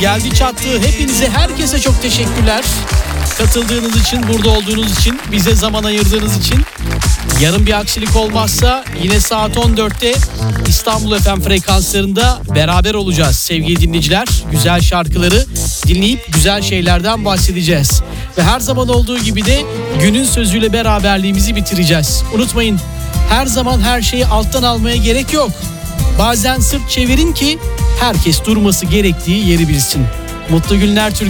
geldi çattı. Hepinize, herkese çok teşekkürler. Katıldığınız için, burada olduğunuz için, bize zaman ayırdığınız için. Yarın bir aksilik olmazsa yine saat 14'te İstanbul FM frekanslarında beraber olacağız sevgili dinleyiciler. Güzel şarkıları dinleyip güzel şeylerden bahsedeceğiz. Ve her zaman olduğu gibi de günün sözüyle beraberliğimizi bitireceğiz. Unutmayın, her zaman her şeyi alttan almaya gerek yok. Bazen sırt çevirin ki herkes durması gerektiği yeri bilsin. Mutlu günler Türkiye.